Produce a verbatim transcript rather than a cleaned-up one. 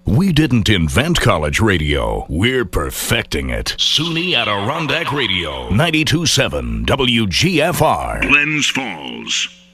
We didn't invent college radio. We're perfecting it. SUNY Adirondack Radio, ninety-two point seven W G F R. Glens Falls.